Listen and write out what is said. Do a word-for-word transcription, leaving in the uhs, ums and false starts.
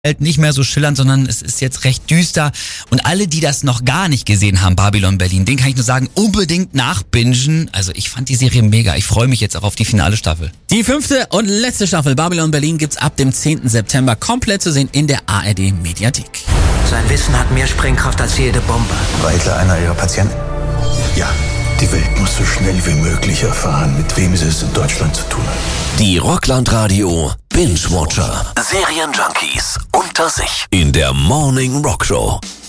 nicht mehr so schillernd, sondern es ist jetzt recht düster. Und alle, die das noch gar nicht gesehen haben, Babylon Berlin, den kann ich nur sagen, unbedingt nachbingen. Also ich fand die Serie mega. Ich freue mich jetzt auch auf die finale Staffel. Die fünfte und letzte Staffel Babylon Berlin gibt's ab dem zehnten September komplett zu sehen in der A R D Mediathek. Sein Wissen hat mehr Sprengkraft als jede Bombe. War Hitler einer Ihrer Patienten? Ja. Die Welt muss so schnell wie möglich erfahren, mit wem sie es in Deutschland zu tun hat. Die Rockland-Radio Binge-Watcher. Serienjunkies unter sich in der Morning Rock Show.